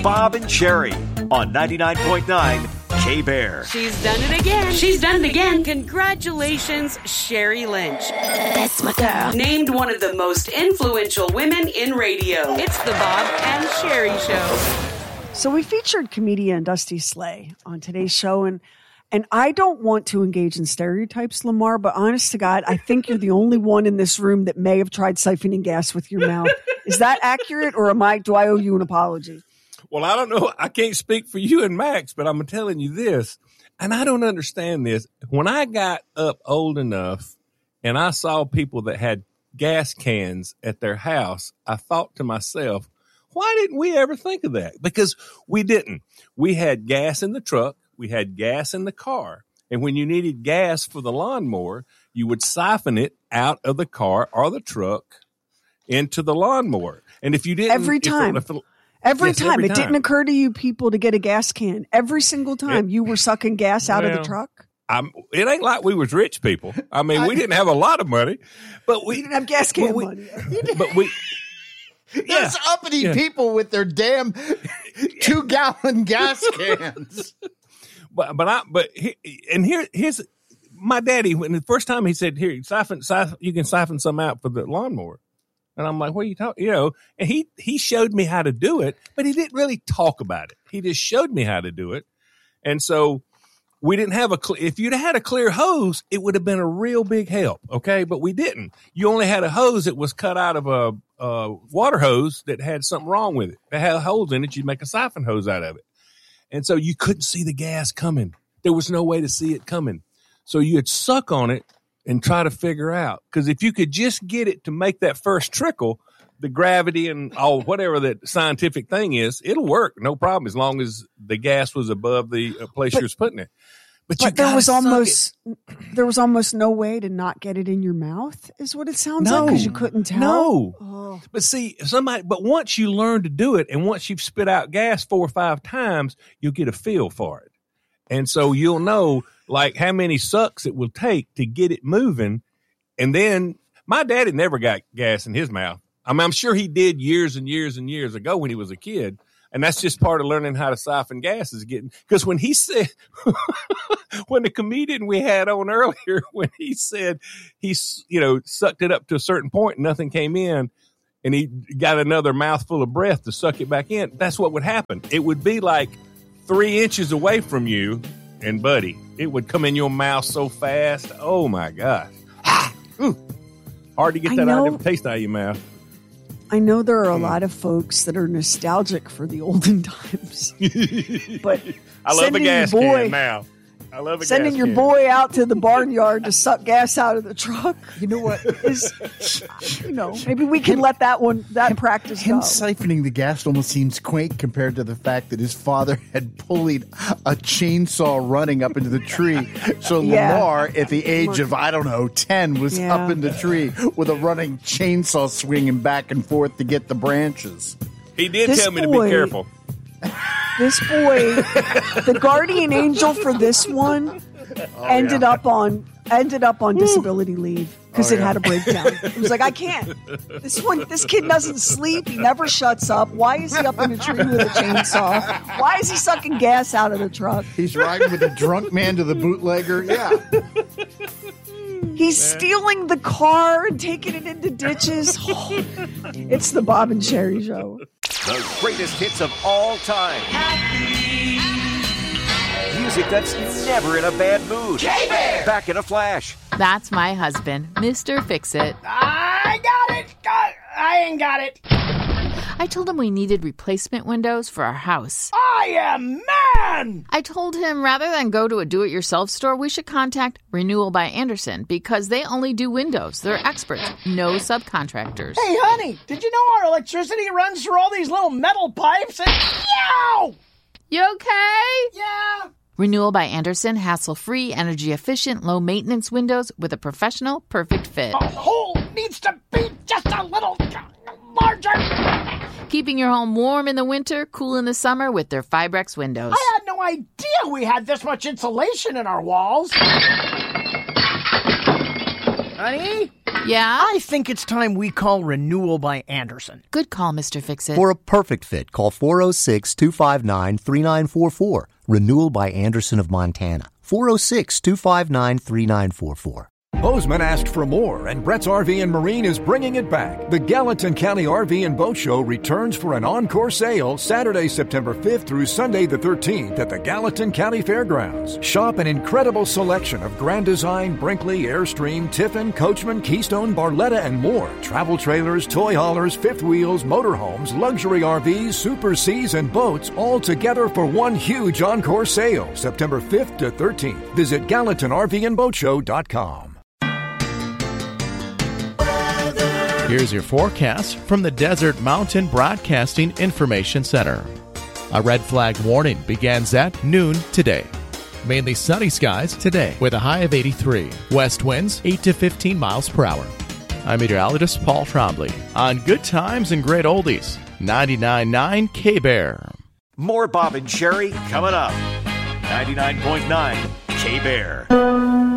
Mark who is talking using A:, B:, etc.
A: Bob and Sherry on 99.9 K-Bear.
B: She's done it again. She's done it again. Congratulations, Sherry Lynch.
C: That's my girl.
B: Named one of the most influential women in radio. It's the Bob and Sherry Show.
D: So we featured comedian Dusty Slay on today's show, and I don't want to engage in stereotypes, Lamar, but honest to God, I think you're the only one in this room that may have tried siphoning gas with your mouth. Is that accurate, or do I owe you an apology?
E: Well, I don't know. I can't speak for you and Max, but I'm telling you this, and I don't understand this. When I got up old enough and I saw people that had gas cans at their house, I thought to myself, why didn't we ever think of that? Because we didn't. We had gas in the truck. We had gas in the car. And when you needed gas for the lawnmower, you would siphon it out of the car or the truck into the lawnmower. And if you didn't...
D: Every time. Every time. It didn't occur to you people to get a gas can. Every single time you were sucking gas out of the truck?
E: It ain't like we was rich people. I mean, we didn't have a lot of money, but we
D: didn't have gas can money.
E: But we...
F: There's uppity people with their damn 2-gallon gas cans.
E: Here's my daddy. When the first time he said, "Here, siphon, you can siphon some out for the lawnmower," and I'm like, "What are you talking?" And he showed me how to do it, but he didn't really talk about it. He just showed me how to do it, and so we didn't have if you'd had a clear hose, it would have been a real big help. Okay, but we didn't. You only had a hose that was cut out of a water hose that had something wrong with it. It had holes in it. You'd make a siphon hose out of it. And so you couldn't see the gas coming. There was no way to see it coming. So you'd suck on it and try to figure out. Because if you could just get it to make that first trickle, the gravity and all whatever that scientific thing is, it'll work. No problem as long as the gas was above the place you was putting it. But
D: there was almost no way to not get it in your mouth, is what it sounds like, because you couldn't tell.
E: No.
D: Oh.
E: But see, but once you learn to do it, and once you've spit out gas 4 or 5 times, you'll get a feel for it. And so you'll know like how many sucks it will take to get it moving. And then my daddy never got gas in his mouth. I mean, I'm sure he did years and years and years ago when he was a kid. And that's just part of learning how to siphon gas is getting, because when he said, when the comedian we had on earlier, when he said he, sucked it up to a certain point and nothing came in and he got another mouthful of breath to suck it back in, that's what would happen. It would be like 3 inches away from you and buddy, it would come in your mouth so fast. Oh my gosh. Hard to get that out of the taste out of your mouth.
D: I know there are a lot of folks that are nostalgic for the olden times, but
E: I love a gas can now. I love
D: sending your boy out to the barnyard to suck gas out of the truck.
F: You know what?
D: Maybe we can let that practice go.
F: Him siphoning the gas almost seems quaint compared to the fact that his father had pulleyed a chainsaw running up into the tree. So Lamar, at the age of, 10, was up in the tree with a running chainsaw swinging back and forth to get the branches.
E: He did tell me to be careful.
D: This boy, the guardian angel for this one, ended up on disability leave because it had a breakdown. It was like, I can't. This kid doesn't sleep. He never shuts up. Why is he up in a tree with a chainsaw? Why is he sucking gas out of the truck?
F: He's riding with a drunk man to the bootlegger. Yeah.
D: He's stealing the car and taking it into ditches. It's the Bob and Sherry Show.
A: The greatest hits of all time. Music that's never in a bad mood. K-Bear! Back in a flash.
C: That's my husband, Mr. Fix-It.
G: I got it! I ain't got it.
C: I told him we needed replacement windows for our house.
G: I am man!
C: I told him rather than go to a do-it-yourself store, we should contact Renewal by Andersen because they only do windows. They're experts, no subcontractors.
G: Hey, honey, did you know our electricity runs through all these little metal pipes? And yow!
C: You okay?
G: Yeah.
C: Renewal by Andersen, hassle-free, energy-efficient, low-maintenance windows with a professional, perfect fit.
G: The hole needs to be just a little larger.
C: Keeping your home warm in the winter, cool in the summer with their Fibrex windows.
G: I had no idea we had this much insulation in our walls. Honey?
C: Yeah?
G: I think it's time we call Renewal by Andersen.
C: Good call, Mr. Fix-It.
H: For a perfect fit, call 406-259-3944. Renewal by Andersen of Montana. 406-259-3944.
I: Bozeman asked for more, and Brett's RV and Marine is bringing it back. The Gallatin County RV and Boat Show returns for an encore sale Saturday, September 5th through Sunday the 13th at the Gallatin County Fairgrounds. Shop an incredible selection of Grand Design, Brinkley, Airstream, Tiffin, Coachman, Keystone, Barletta, and more. Travel trailers, toy haulers, fifth wheels, motorhomes, luxury RVs, Super Cs, and boats all together for one huge encore sale September 5th to 13th. Visit GallatinRVandBoatShow.com.
J: Here's your forecast from the Desert Mountain Broadcasting Information Center. A red flag warning begins at noon today. Mainly sunny skies today with a high of 83. West winds 8 to 15 miles per hour. I'm meteorologist Paul Trombley on Good Times and Great Oldies, 99.9 K-Bear.
A: More Bob and Sherry coming up. 99.9 K-Bear.